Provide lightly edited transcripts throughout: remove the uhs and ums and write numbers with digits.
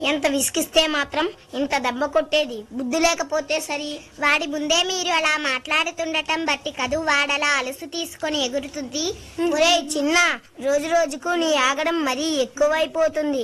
ఎంత విసిగిస్తే మాత్రం ఇంత దెబ్బ కొట్టేది. బుద్ధి లేకపోతే సరి. వాడి ముందే మీరు అలా మాట్లాడుతుండటం బట్టి కదూ వాడలా అలసు తీసుకొని ఎగురుతుంది. ఒరే చిన్న, రోజు రోజుకు నీ ఆగడం మరీ ఎక్కువైపోతుంది.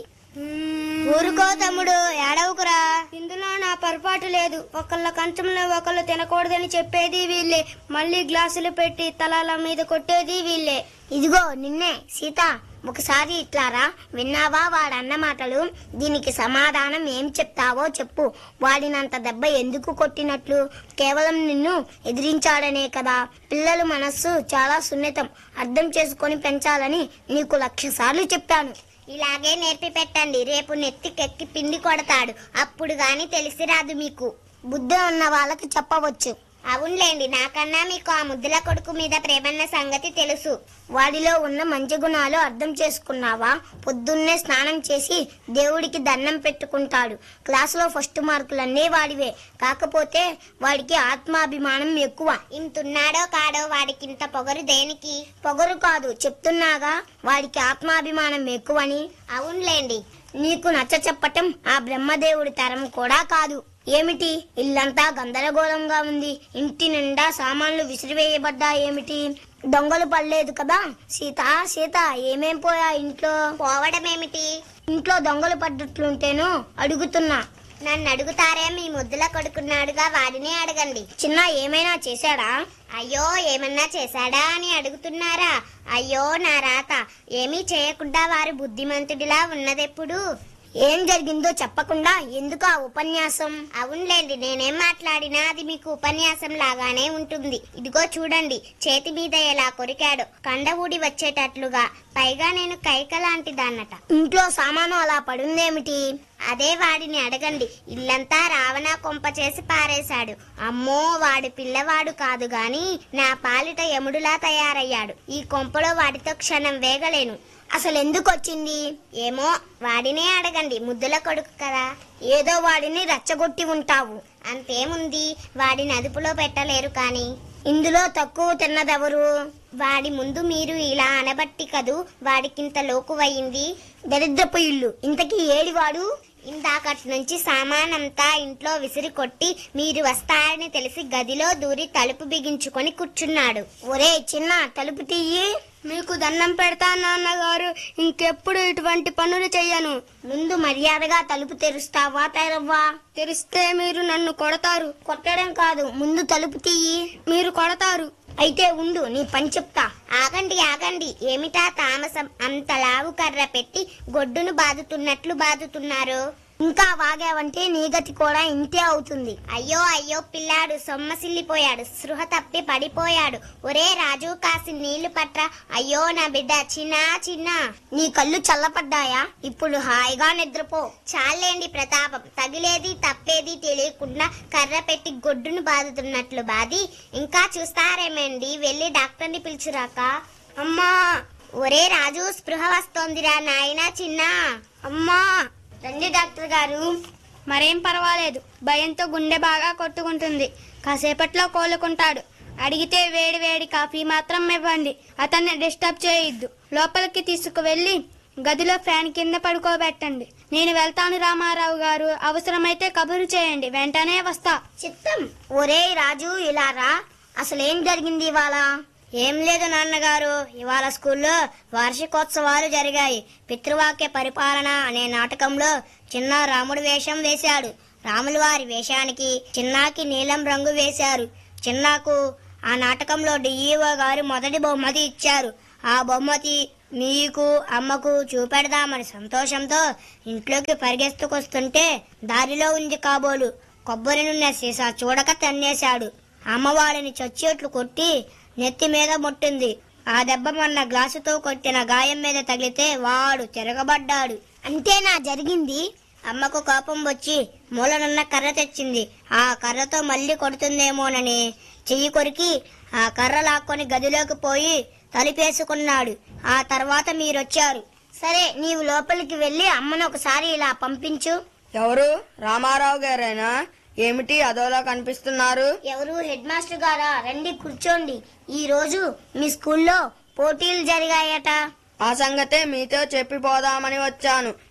ఊరుకో తమ్ముడు, ఏడవుకురా. ఇందులో నా పొరపాటు లేదు. ఒకళ్ళ కంచంలో ఒకళ్ళు తినకూడదని చెప్పేది వీళ్ళే, మళ్ళీ గ్లాసులు పెట్టి తలాల మీద కొట్టేది వీళ్ళే. ఇదిగో నిన్నే సీత, ఒకసారి ఇట్లారా. విన్నావా వాడన్న మాటలు? దీనికి సమాధానం ఏం చెప్తావో చెప్పు. వాడినంత దెబ్బ ఎందుకు కొట్టినట్లు? కేవలం నిన్ను ఎదిరించాడనే కదా. పిల్లల మనస్సు చాలా సున్నితం, అర్థం చేసుకొని పెంచాలని నీకు 1,00,000 సార్లు చెప్పాను. ఇలాగే నేర్పి పెట్టండి. రేపు నెత్తికెక్కి పిండి కొడతాడు. అప్పుడు గాని తెలిసి రాదు మీకు. బుద్ధి ఉన్న వాళ్ళకి చెప్పవచ్చు. అవునులేండి, నాకన్నా మీకు ఆ ముద్దుల కొడుకు మీద ప్రేమన్న సంగతి తెలుసు. వాడిలో ఉన్న మంచి గుణాలు అర్థం చేసుకున్నావా? పొద్దున్నే స్నానం చేసి దేవుడికి దండం పెట్టుకుంటాడు. క్లాసులో ఫస్ట్ మార్కులన్నీ వాడివే. కాకపోతే వాడికి ఆత్మాభిమానం ఎక్కువ. ఇంతున్నాడో కాడో వాడికింత పొగరు దేనికి? పొగరు కాదు చెప్తున్నాగా, వాడికి ఆత్మాభిమానం ఎక్కువని. అవునులేండి. నీకు నచ్చ చెప్పటం ఆ బ్రహ్మదేవుడి తరం కూడా కాదు. ఏమిటి ఇల్లంతా గందరగోళంగా ఉంది? ఇంటి నిండా సామాన్లు విసిరివేయబడ్డా ఏమిటి? దొంగలు పడలేదు కదా? సీత సీత, ఏమేం పోయా ఇంట్లో? పోవడమేమిటి? ఇంట్లో దొంగలు పడ్డట్లుంటేను అడుగుతున్నా. నన్ను అడుగుతారే, మీ ముద్దుల కొడుకున్నాడుగా, వాడినే అడగండి. చిన్న ఏమైనా చేశాడా? అయ్యో, ఏమన్నా చేశాడా అని అడుగుతున్నారా? అయ్యో నా రాత, ఏమీ చేయకుండా వారు బుద్ధిమంతుడిలా ఉన్నదెప్పుడు? ఏం జరిగిందో చెప్పకుండా ఎందుకు ఆ ఉపన్యాసం? అవునులేండి, నేనేం మాట్లాడినా అది మీకు ఉపన్యాసం లాగానే ఉంటుంది. ఇదిగో చూడండి, చేతి మీద ఎలా కొరికాడో, కండ ఊడి వచ్చేటట్లుగా. పైగా నేను కైకలాంటిదాన్నట. ఇంట్లో సామాను అలా పడుందేమిటి? అదే వాడిని అడగండి. ఇల్లంతా రావణా కొంప చేసి పారేశాడు. అమ్మో, వాడు పిల్లవాడు కాదు గాని నా పాలిట యముడులా తయారయ్యాడు. ఈ కొంపలో వాడితో క్షణం వేగలేను. అసలు ఎందుకు వచ్చింది? ఏమో, వాడినే అడగండి, ముద్దుల కొడుకు కదా. ఏదో వాడిని రెచ్చగొట్టి ఉంటావు. అంతేముంది, వాడిని అదుపులో పెట్టలేరు కాని. ఇందులో తక్కువ తిన్నదెవరు? వాడి ముందు మీరు ఇలా అనబట్టి కదూ వాడికింత లోకువయింది. దరిద్రపు ఇల్లు. ఇంతకీ ఏడివాడు? ఇందాకటి నుంచి సామానంతా ఇంట్లో విసిరి కొట్టి మీరు వస్తారని తెలిసి గదిలో దూరి తలుపు బిగించుకొని కూర్చున్నాడు. ఒరే చిన్న, తలుపు తీయి. మీకు దండం పెడతా నాన్నగారు, ఇంకెప్పుడు ఇటువంటి పనులు చెయ్యను. ముందు మర్యాదగా తలుపు తెరుస్తావా తెరవ్వా? తెరిస్తే మీరు నన్ను కొడతారు. కొట్టడం కాదు, ముందు తలుపు తీయి. మీరు కొడతారు. అయితే ఉండు, నీ పని చెప్తా. ఆగండి ఆగండి, ఏమిటా తామసం? అంత లావు కర్ర పెట్టి గొడ్డును బాదుతున్నట్లు బాదుతున్నారు. ఇంకా వాగావంటే నీ గతి కూడా ఇంతే అవుతుంది. అయ్యో అయ్యో, పిల్లాడు సొమ్మసిల్లిపోయాడు, స్పృహ తప్పి పడిపోయాడు. ఒరే రాజు, కాసి నీళ్లు పట్రా. అయ్యో నా బిడ్డ, చిన్నా చిన్నా. నీ కళ్ళు చల్లపడ్డాయా? ఇప్పుడు హాయిగా నిద్రపో. చాలేండి ప్రతాపం. తగిలేది తప్పేది తెలియకుండా కర్ర పెట్టి గొడ్డును బాదుతున్నట్లు బాది ఇంకా చూస్తారేమండి? వెళ్ళి డాక్టర్ని పిలుచురాక. అమ్మా. ఒరే రాజు, స్పృహ వస్తోందిరా నాయనా చిన్నా. అమ్మా. రండి డాక్టర్ గారు. మరేం పర్వాలేదు, భయంతో గుండె బాగా కొట్టుకుంటుంది. కాసేపట్లో కోలుకుంటాడు. అడిగితే వేడి వేడి కాఫీ మాత్రం ఇవ్వండి. అతన్ని డిస్టర్బ్ చేయొద్దు. లోపలికి తీసుకువెళ్లి గదిలో ఫ్యాన్ కింద పడుకోబెట్టండి. నేను వెళ్తాను రామారావు గారు. అవసరమైతే కబురు చేయండి, వెంటనే వస్తా. చిత్తం. ఒరే రాజు, ఇలా రా. అసలేం జరిగింది ఇవాళ? ఏం లేదు నాన్నగారు, ఇవాళ స్కూల్లో వార్షికోత్సవాలు జరిగాయి. పితృవాక్య పరిపాలన అనే నాటకంలో చిన్న రాముడు వేషం వేశాడు. రాముల వారి వేషానికి చిన్నాకి నీలం రంగు వేశారు. చిన్నాకు ఆ నాటకంలో డిఈఓ గారు మొదటి బహుమతి ఇచ్చారు. ఆ బహుమతి నీకు అమ్మకు చూపెడదామని సంతోషంతో ఇంట్లోకి పరిగెత్తుకొస్తుంటే దారిలో ఉంది కాబోలు కొబ్బరి నూనె సీసా చూడక తన్నేశాడు. అమ్మవాడిని చచ్చేట్లు కొట్టి నెత్తి మీద ముట్టింది. ఆ దెబ్బ మొన్న గ్లాసుతో కొట్టిన గాయం మీద తగిలితే వాడు తిరగబడ్డాడు. అంతేనా జరిగింది? అమ్మకు కోపం వచ్చి మూలనున్న కర్ర తెచ్చింది. ఆ కర్రతో మళ్ళీ కొడుతుందేమోనని చెయ్యి కొరికి ఆ కర్ర లాక్కొని గదిలోకి పోయి తలుపేసుకున్నాడు. ఆ తర్వాత మీరొచ్చారు. సరే, నీవు లోపలికి వెళ్లి అమ్మను ఒకసారి ఇలా పంపించు. ఎవరు? రామారావు గారేనా? ఏమిటి అదోలా కనిపిస్తున్నారు? ఎవరు? హెడ్ మాస్టర్ గారా? రండి కూర్చోండి. ఈ రోజు మీ స్కూల్లో పోటీలు జరిగాయట. ఆ సంగతే మీతో చెప్పిపోదామని వచ్చాను.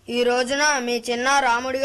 ఈ రోజున మీ చిన్న రాముడిగా